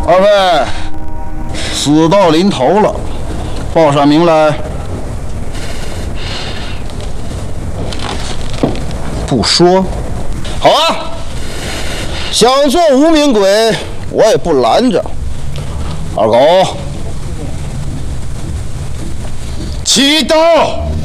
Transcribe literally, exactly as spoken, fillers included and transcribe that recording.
二位，死到临头了，报上名来。不说，好啊。想做无名鬼，我也不拦着。二狗， 起刀！